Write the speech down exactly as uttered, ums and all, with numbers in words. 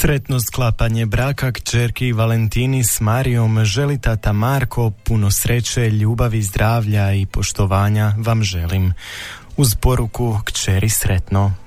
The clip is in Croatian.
Sretno sklapanje braka kćerki Valentini s Marijom želi tata Marko. Puno sreće, ljubavi, zdravlja i poštovanja vam želim. Uz poruku kćeri sretno.